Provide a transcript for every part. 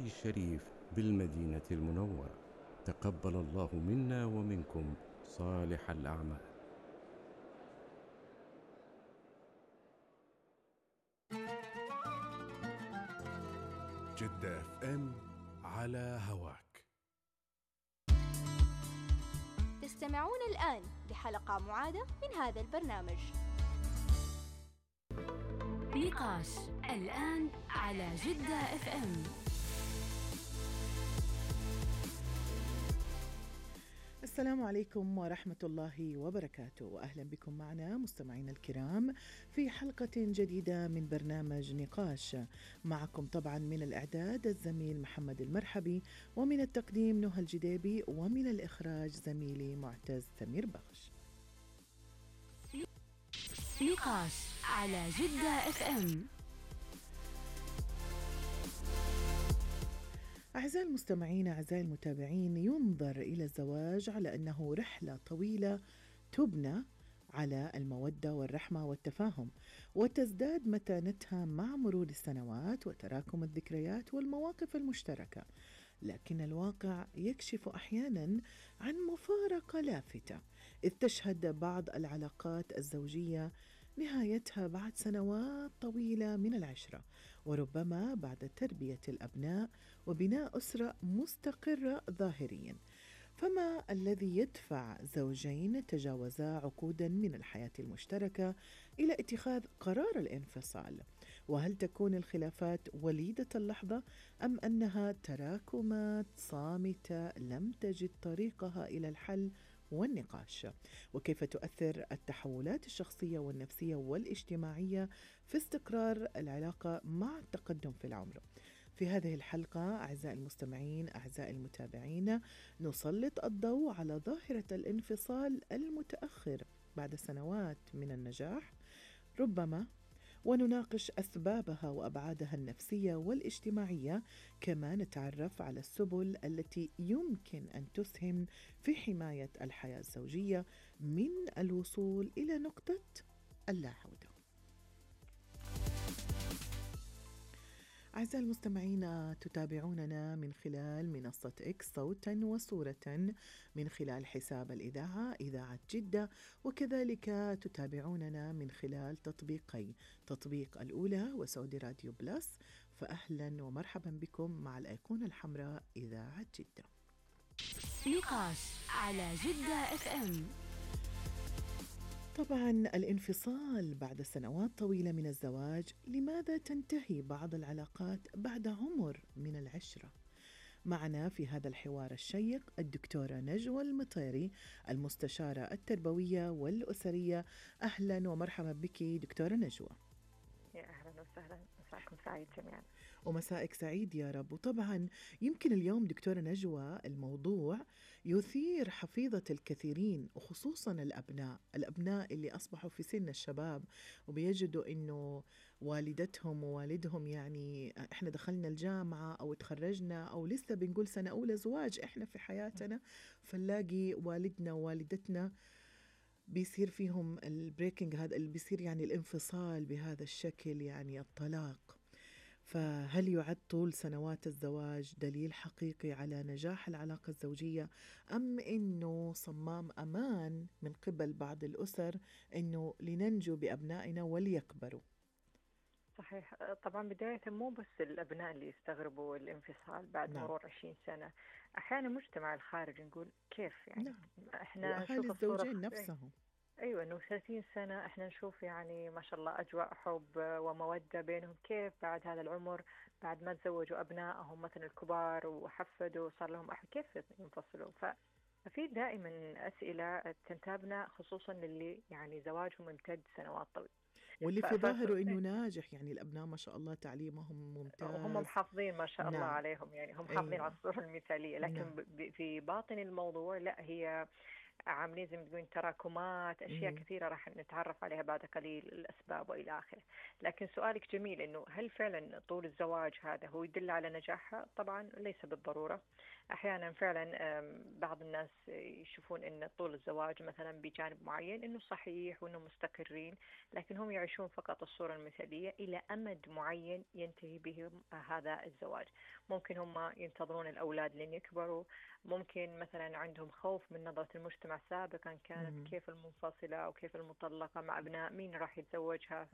الشريف بالمدينة المنورة. تقبل الله منا ومنكم صالح الأعمال. جدة اف ام على هواك. تستمعون الآن لحلقة معادة من هذا البرنامج. نقاش الآن على جدة اف ام. السلام عليكم ورحمة الله وبركاته، وأهلا بكم معنا مستمعينا الكرام في حلقة جديدة من برنامج نقاش. معكم طبعا من الإعداد الزميل محمد المرحبي، ومن التقديم نهى الجديبي، ومن الإخراج زميلي معتز سمير بخش. نقاش على جدة اف ام. أعزائي المستمعين، أعزائي المتابعين، ينظر إلى الزواج على أنه رحلة طويلة تبنى على المودة والرحمة والتفاهم، وتزداد متانتها مع مرور السنوات وتراكم الذكريات والمواقف المشتركة. لكن الواقع يكشف أحيانا عن مفارقة لافتة، إذ تشهد بعض العلاقات الزوجية نهايتها بعد سنوات طويلة من العشرة، وربما بعد تربية الأبناء وبناء أسرة مستقرة ظاهريا. فما الذي يدفع زوجين تجاوزا عقودا من الحياة المشتركة إلى اتخاذ قرار الانفصال؟ وهل تكون الخلافات وليدة اللحظة أم أنها تراكمات صامتة لم تجد طريقها إلى الحل والنقاش؟ وكيف تؤثر التحولات الشخصية والنفسية والاجتماعية في استقرار العلاقة مع التقدم في العمر؟ في هذه الحلقة أعزائي المستمعين، أعزائي المتابعين، نسلط الضوء على ظاهرة الانفصال المتأخر بعد سنوات من النجاح ربما، ونناقش أسبابها وأبعادها النفسية والاجتماعية. كما نتعرف على السبل التي يمكن أن تسهم في حماية الحياة الزوجية من الوصول إلى نقطة اللا عودة. أعزائي المستمعين، تتابعوننا من خلال منصة إكس صوتا وصورة من خلال حساب الإذاعة إذاعة جدة، وكذلك تتابعوننا من خلال تطبيقي تطبيق الأولى وسعودي راديو بلس. فأهلا ومرحبا بكم مع الأيقونة الحمراء إذاعة جدة. نقاش على جدة اف ام. طبعا الانفصال بعد سنوات طويلة من الزواج، لماذا تنتهي بعض العلاقات بعد عمر من العشرة؟ معنا في هذا الحوار الشيق الدكتورة نجوى المطيري، المستشارة التربوية والأسرية. أهلا ومرحبا بك دكتورة نجوى. يا أهلا وسهلا، مساءكم سعيد جميعا. ومسائك سعيد يا رب. وطبعا يمكن اليوم دكتورة نجوى الموضوع يثير حفيظة الكثيرين، وخصوصا الأبناء اللي أصبحوا في سن الشباب وبيجدوا إنه والدتهم ووالدهم، يعني إحنا دخلنا الجامعة أو تخرجنا أو لسه بنقول سنة أولى زواج إحنا في حياتنا، فنلاقي والدنا ووالدتنا بيصير فيهم البريكنج، هذا اللي بيصير يعني الانفصال بهذا الشكل، يعني الطلاق. فهل يعد طول سنوات الزواج دليل حقيقي على نجاح العلاقة الزوجية، أم إنه صمام أمان من قبل بعض الأسر إنه لننجو بأبنائنا وليكبروا؟ صحيح، طبعا بداية مو بس الأبناء اللي يستغربوا الانفصال بعد نعم. مرور 20 سنة، أحيانا مجتمع الخارج نقول كيف يعني. نعم. احنا وأهالي نشوف الصورة الزوجين نفسهم. أيوة، إنه 30 سنة احنا نشوف يعني ما شاء الله أجواء حب ومودة بينهم، كيف بعد هذا العمر بعد ما تزوجوا أبنائهم مثلا الكبار وحفدوا صار لهم كيف ينفصلوا؟ ففي دائما أسئلة تنتابنا، خصوصا للي يعني زواجهم امتد سنوات طويلة واللي في ظاهره إنه ناجح، يعني الأبناء ما شاء الله تعليمهم وهم ممتاز. محافظين ما شاء الله نعم. عليهم، يعني هم حافظين أيوة. على الصورة المثالية، لكن نعم. في باطن الموضوع لا، هي عاملين زي ما تقولين تراكمات، أشياء مم. كثيرة راح نتعرف عليها بعد قليل، الأسباب وإلى آخره. لكن سؤالك جميل، إنه هل فعلا طول الزواج هذا هو يدل على نجاحها؟ طبعا ليس بالضرورة. أحيانا فعلا بعض الناس يشوفون إن طول الزواج مثلا بجانب معين إنه صحيح وإنه مستقرين، لكن هم يعيشون فقط الصورة المثالية إلى أمد معين ينتهي بهم هذا الزواج. ممكن هم ينتظرون الأولاد لين يكبروا، ممكن مثلا عندهم خوف من نظرة المجتمع سابقا كانت مم. كيف المنفصلة أو كيف المطلقة مع أبناء مين راح يتزوجها.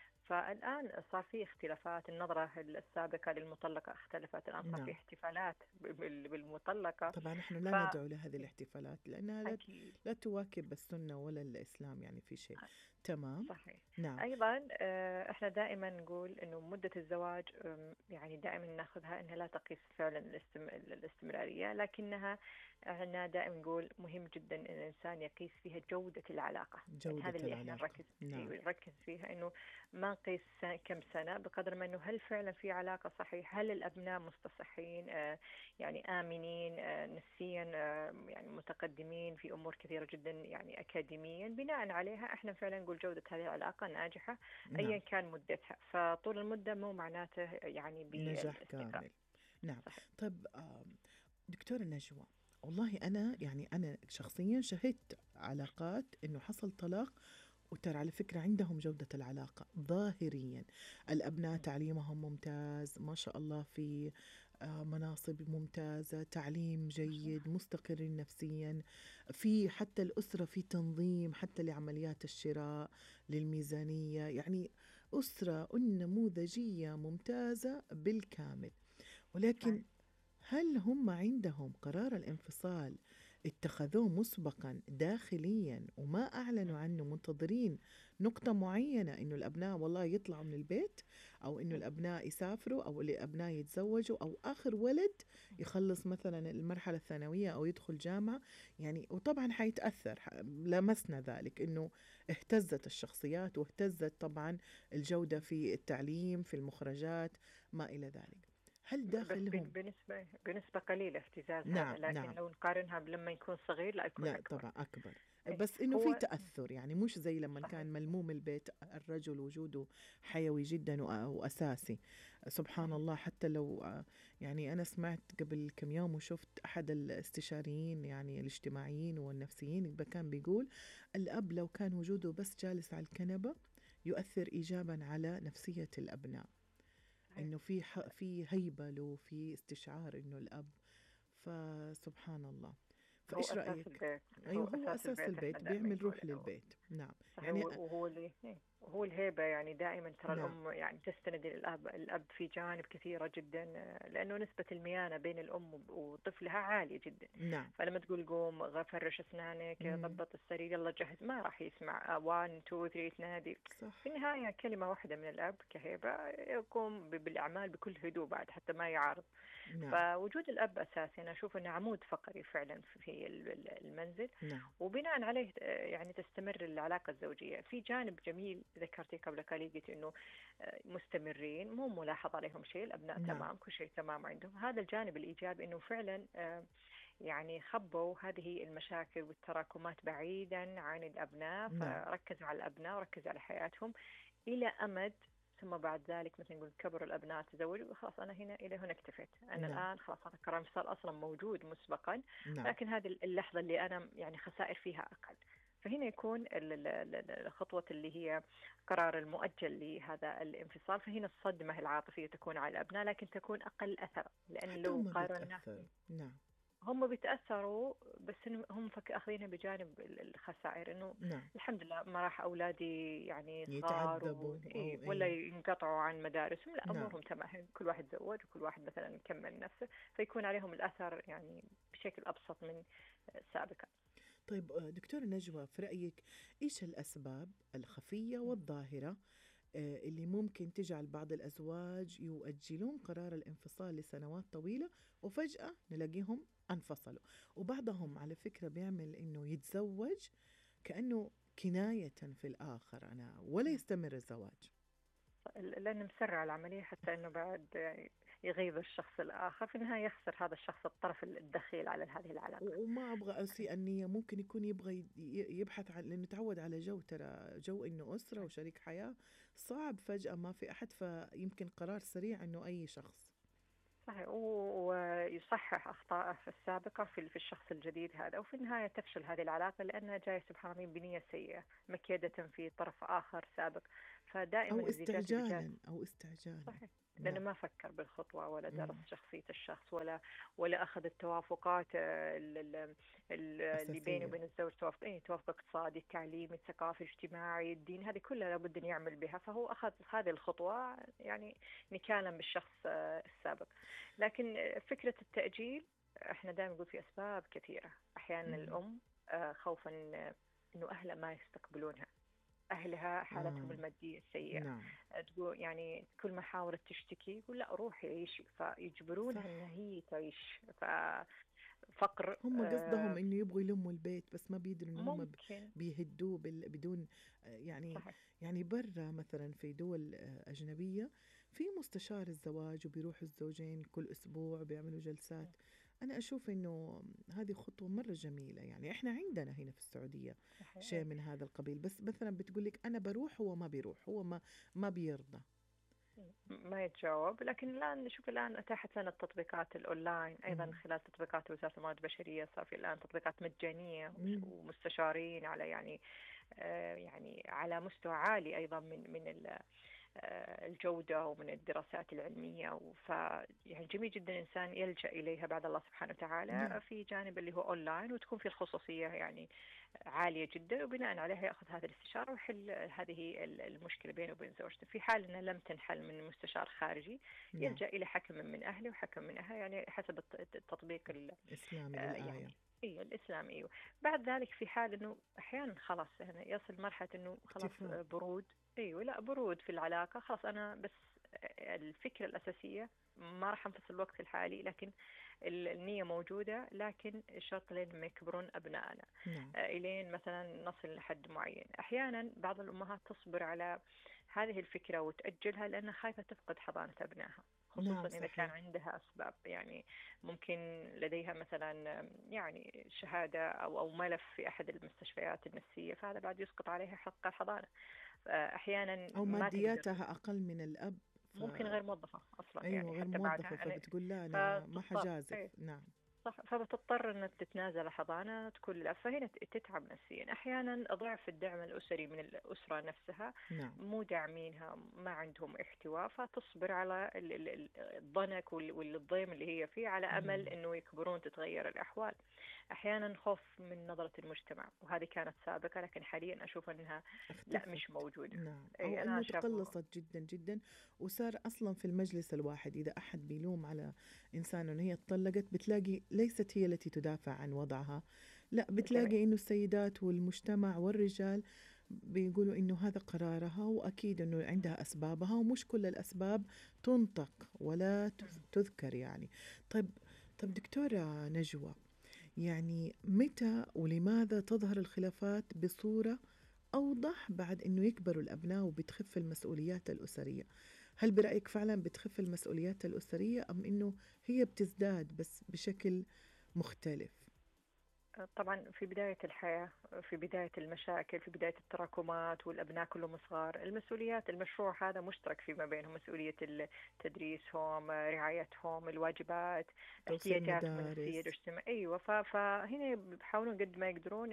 فالآن صار في اختلافات، النظرة السابقة للمطلقة اختلفت، الآن صار في نعم. احتفالات بالمطلقة. طبعا نحن لا ندعو لهذه الاحتفالات لأنها فأكيد لا تواكب السنة ولا الإسلام يعني في شيء. تمام. صحيح. نعم. أيضا احنا دائما نقول إنه مدة الزواج يعني دائما ناخذها إنها لا تقيس فعلا الاستمرارية، لكنها احنا دائما نقول مهم جدا إن الإنسان يقيس فيها جودة العلاقة. يعني جودة هذا اللي احنا العلاقة. نعم. نركز فيها، إنه ما نقيس كم سنة بقدر ما إنه هل فعلا في علاقة صحيحة، هل الأبناء مستصحين، يعني آمنين، نفسيا، يعني متقدمين في أمور كثيرة جدا، يعني أكاديميا. بناء عليها احنا فعلا نقول جودة هذه العلاقة ناجحة أيا نعم. كان مدتها. فطول المدة مو معناته يعني نجاح بالاستقرار. كامل. نعم. صحيح. طيب دكتورة نجوى، والله أنا شخصيا شهدت علاقات إنه حصل طلاق، وترى على فكرة عندهم جودة العلاقة ظاهريا، الأبناء تعليمهم ممتاز ما شاء الله، في مناصب ممتازة، تعليم جيد، مستقرين نفسيا، في حتى الأسرة في تنظيم حتى لعمليات الشراء، للميزانية، يعني أسرة نموذجية ممتازة بالكامل. ولكن هل هم عندهم قرار الانفصال اتخذوه مسبقا داخليا وما أعلنوا عنه، منتظرين نقطة معينة إنه الأبناء والله يطلعوا من البيت، أو إنه الأبناء يسافروا، أو الأبناء يتزوجوا، أو آخر ولد يخلص مثلا المرحلة الثانوية أو يدخل جامعة يعني؟ وطبعا حيتأثر، لمسنا ذلك إنه اهتزت الشخصيات واهتزت طبعا الجودة في التعليم في المخرجات ما إلى ذلك. هل بس داخلهم؟ بنسبة قليلة اهتزاز هذا، نعم لكن نعم. لو نقارنها لما يكون صغير لا يكون لا أكبر. طبعا أكبر، إيه، بس إنه في هو تأثر، يعني مش زي لما كان صحيح. ملموم البيت، الرجل وجوده حيوي جدا وأساسي. سبحان الله، حتى لو يعني أنا سمعت قبل كم يوم وشفت أحد الاستشاريين يعني الاجتماعيين والنفسيين كان بيقول الأب لو كان وجوده بس جالس على الكنبة يؤثر إيجابا على نفسية الأبناء، إنه في هيبة له، في استشعار إنه الأب. فسبحان الله. هو فإيش أساس رأيك؟ البيت. هو أيوه، هو أساس أساس البيت، احنا البيت دائما بيعمل نقول روح للبيت. نعم. صحيح. يعني وهو اللي هو الهيبة، يعني دائما ترى نعم. الأم يعني تستند للأب. الأب في جانب كثيرة جدا، لأنه نسبة الميانة بين الأم وطفلها عالية جدا. نعم. فلما تقول قوم فرش أسنانك، مم. ضبط السرير، يلا جهز، ما راح يسمع 1 2 3 تنادي. صح. في النهاية كلمة واحدة من الأب كهيبة يقوم بالأعمال بكل هدوء بعد، حتى ما يعارض. نعم. فوجود الأب أساسي، أنا أشوف أنه عمود فقري فعلا في المنزل، نعم. وبناء عليه يعني تستمر العلاقة الزوجية. في جانب جميل ذكرتي قبل قليل، قلت إنه مستمرين، مو ملاحظ عليهم شيء، الأبناء نعم. تمام، كل شيء تمام عندهم. هذا الجانب الإيجابي، إنه فعلا يعني خبوا هذه المشاكل والتراكمات بعيدا عن الأبناء، نعم. فركزوا على الأبناء وركزوا على حياتهم إلى أمد. ثم بعد ذلك مثلا نقول كبروا الأبناء، تزوجوا، خلاص أنا هنا إلى هنا اكتفيت، أنا نعم. الآن خلاص هذا قرار انفصال أصلا موجود مسبقا، نعم. لكن هذه اللحظة اللي أنا يعني خسائر فيها أقل. فهنا يكون الخطوة اللي هي قرار المؤجل لهذا الانفصال، فهنا الصدمة العاطفية تكون على الأبناء، لكن تكون أقل أثر. لأن حتى لو هم قارنا بيتأثروا. نعم. هم بيتأثروا، بس هم أخذينها بجانب الخسائر، إنه نعم. الحمد لله ما راح أولادي يعني صغار يتعذبوا أو ولا إيه. ينقطعوا عن مدارسهم، لا نعم. أمورهم تمام، كل واحد زوج وكل واحد مثلا كمل نفسه، فيكون عليهم الأثر يعني بشكل أبسط من سابقا. طيب دكتورة نجوى، في رأيك إيش الأسباب الخفية والظاهرة اللي ممكن تجعل بعض الأزواج يؤجلون قرار الانفصال لسنوات طويلة وفجأة نلاقيهم انفصلوا؟ وبعضهم على فكرة بيعمل إنه يتزوج كأنه كناية في الآخر ولا يستمر الزواج. لأن مسرع العملية، حتى إنه بعد يغيظ الشخص الآخر، في النهاية يخسر هذا الشخص الطرف الدخيل على هذه العلاقة. وما ابغى اسيء النية، ممكن يكون يبغى يبحث عن، لانه تعود على جو، ترى جو انه اسرة وشريك حياة صعب فجأة ما في احد، فيمكن قرار سريع انه اي شخص. صحيح، ويصحح أخطائه السابقة في الشخص الجديد هذا، وفي النهاية تفشل هذه العلاقة لأنها جاية سبحان الله بنية سيئة مكيدة في طرف آخر سابق. فدائما او الزيجات اللي جات، استعجالا. صحيح، لأنه نعم. ما فكر بالخطوة ولا درس مم. شخصية الشخص ولا أخذ التوافقات اللي بينه أساسية. وبين الزوج، توافق اقتصادي، تعليمي، ثقافي، اجتماعي، الدين، هذه كلها لابد أن يعمل بها. فهو أخذ هذه الخطوة يعني نكالا بالشخص السابق. لكن فكرة التأجيل، احنا دائما نقول في أسباب كثيرة. أحيانا مم. الأم خوفا إنه أهلها ما يستقبلونها، أهلها حالتهم المادية سيئة، نعم. تقول يعني كل ما حاولت تشتكي يقول لا روحي عيشي، فيجبرونها إنها هي تعيش. ففقر هم قصدهم انه يبغوا يلموا البيت، بس ما بيدروا انه هم ممكن. بيهدوه بدون يعني. صحيح. يعني برا مثلا في دول أجنبية في مستشار الزواج، وبيروحوا الزوجين كل أسبوع بيعملوا جلسات. أنا أشوف إنه هذه خطوة مرة جميلة. يعني إحنا عندنا هنا في السعودية شيء صحيح. من هذا القبيل، بس مثلا بتقولك أنا بروح هو ما بيروح، هو ما بيرضى. ما يتجاوب. لكن الآن نشوف الآن أتاحت لنا التطبيقات الأونلاين أيضا، خلال تطبيقات وزارة الموارد البشرية صار في الآن تطبيقات مجانية ومستشارين على يعني على مستوى عالي أيضا من الجودة ومن الدراسات العلمية. يعني جميل جدا الإنسان يلجأ إليها بعد الله سبحانه وتعالى في جانب اللي هو أونلاين، وتكون في الخصوصية يعني عالية جدا، وبناء عليها يأخذ هذه الاستشارة ويحل هذه المشكلة بينه وبين زوجته. في حال أنها لم تنحل من مستشار خارجي يلجأ إلى حكم من أهله وحكم من أهله، يعني حسب التطبيق الإسلامي للآية. يعني الإسلام. أيوه. بعد ذلك في حال إنه أحيانا خلاص هنا يصل مرحلة إنه خلاص برود، لا برود في العلاقة، خلاص أنا بس الفكرة الأساسية ما راح أنفصل الوقت الحالي، لكن النية موجودة، لكن الشرط لين ما يكبرون أبنائنا. إلين مثلا نصل لحد معين. أحيانا بعض الأمهات تصبر على هذه الفكرة وتأجلها لأنها خايفة تفقد حضانة أبنائها، خصوصا إذا كان عندها أسباب. يعني ممكن لديها مثلا يعني شهادة أو ملف في أحد المستشفيات النفسية، فهذا بعد يسقط عليها حق الحضانة. أحيانا أو مادياتها أقل من الأب، ممكن غير موظفة أصلا. أيوة يعني غير حتى موظفة، فبتقول لا أنا ما حجازف. نعم صح. فبتضطر أن تتنازل حضانة تكون للأب، فهنا تتعب نفسيا. أحيانا ضعف الدعم الأسري من الأسرة نفسها. مو داعمينها، ما عندهم احتواء، فتصبر على الضنك والضيم اللي هي فيه على أمل أنه يكبرون تتغير الأحوال. أحيانا خوف من نظرة المجتمع، وهذه كانت سابقة، لكن حاليا أشوف أنها لا مش موجودة. نعم. أو أنه تقلصت جدا جدا، وصار أصلا في المجلس الواحد إذا أحد بيلوم على إنسان أنه هي اتطلقت، بتلاقي ليست هي التي تدافع عن وضعها، لا بتلاقي إنه السيدات والمجتمع والرجال بيقولوا إنه هذا قرارها، وأكيد إنه عندها أسبابها، ومش كل الأسباب تنطق ولا تذكر يعني. طب دكتورة نجوى، يعني متى ولماذا تظهر الخلافات بصورة أوضح بعد إنه يكبروا الأبناء وبتخف المسؤوليات الأسرية؟ هل برأيك فعلا بتخف المسؤوليات الأسرية، أم إنه هي بتزداد بس بشكل مختلف؟ طبعا في بداية الحياة، في بداية المشاكل، في بداية التراكمات والأبناء كلهم صغار، المسؤوليات المشروع هذا مشترك فيما بينهم، مسؤولية تدريسهم، رعايتهم، الواجبات، احتياجاتهم النفسية الاجتماعية. أيوة. فهنا بيحاولون قد ما يقدرون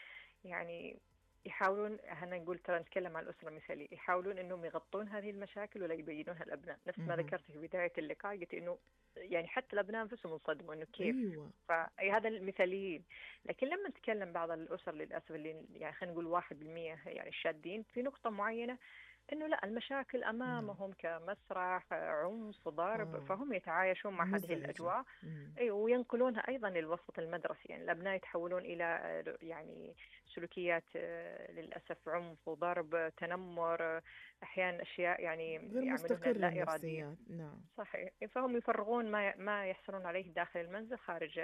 يعني يحاولون، هنا نقول ترى نتكلم عن الأسرة المثالية، يحاولون أنهم يغطون هذه المشاكل ولا يبينونها الأبناء. نفس ما ذكرت في بداية اللقاء، قلت أنه يعني حتى الأبناء أنفسهم انصدموا أنه كيف. فهذا المثاليين. لكن لما نتكلم بعض الأسر للأسف اللي يعني خلينا نقول 1% يعني الشادين في نقطة معينة، إنه لا المشاكل أمامهم كمسرح، عنف، ضرب، فهم يتعايشون مع هذه الأجواء. وينقلونها أيضا للوسط المدرسي. يعني الأبناء يتحولون إلى يعني سلوكيات للأسف عنف وضرب، تنمر، أحيانا أشياء يعني يعملونها لا إرادية. نعم صحيح. فهم يفرغون ما يحصلون عليه داخل المنزل خارج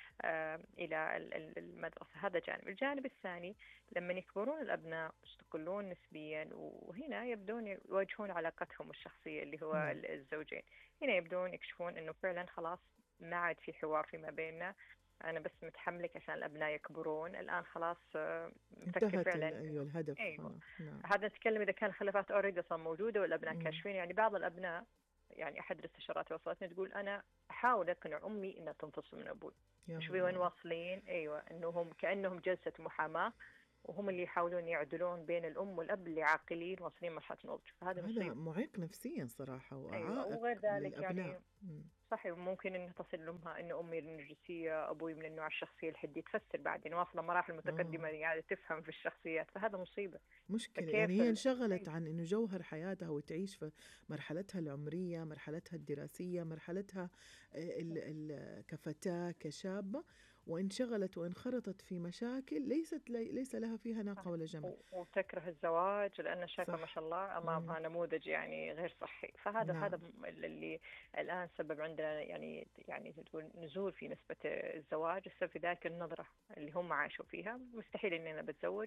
إلى المدرسة. هذا جانب. الجانب الثاني لما يكبرون الأبناء يستقلون نسبيا، وهنا يبدون يواجهون علاقتهم الشخصية اللي هو نعم. الزوجين. هنا يبدون يكشفون إنه فعلا خلاص ما عاد في حوار فيما بيننا، أنا بس متحملك عشان الأبناء يكبرون، الآن خلاص مفكر انتهت فعلا أيوة الهدف. أيوه. نعم. هذا نتكلم إذا كان الخلافات أوريدي أصلا موجودة والأبناء مم. كاشفين. يعني بعض الأبناء، يعني أحد الاستشارات وصلتني تقول أنا أحاول أقنع أمي إنها تنفصل من أبوي. يا شوفي وين الله. واصلين. أيوة، إنهم كأنهم جلسة محاماة، وهم اللي يحاولون يعدلون بين الأم والأب اللي عاقلين واصلين مرحلة نضج، فهذا هذا مصيبة. معيق نفسيا صراحة أيوة، وعائق وغير ذلك للأبناء. يعني صحيح ممكن إنها تصل لأمها إنه أمي النرجسية، أبوي من النوع الشخصية الحدي، تفسر بعدين واصلة مراحل متقدمة يعني تفهم في الشخصيات، فهذا مصيبة. مشكلة. فكيف يعني هي انشغلت أيوة. عن إنه جوهر حياتها وتعيش في مرحلتها العمرية، مرحلتها الدراسية، مرحلتها كفتاة كشابة، وانشغلت وانخرطت في مشاكل ليس لها فيها ناقة ولا جمل. وتكره الزواج لأن شايفة ما صح. شاء الله أمامها نموذج يعني غير صحي، فهذا نعم. هذا اللي الآن سبب عندنا يعني تقول نزول في نسبة الزواج. السبب في ذلك النظرة اللي هم عاشوا فيها، مستحيل إني أنا بتزوج